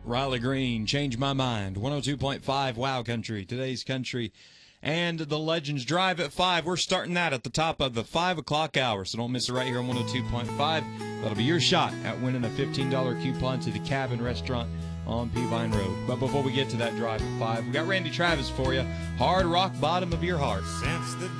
Riley Green, Change My Mind, 102.5 Wow Country, today's country, and the Legends Drive at 5. We're starting that at the top of the 5 o'clock hour, so don't miss it right here on 102.5. That'll be your shot at winning a $15 coupon to the Cabin Restaurant on Peavine Road. But before we get to that drive at 5, we got Randy Travis for you. Hard Rock Bottom of Your Heart. Since the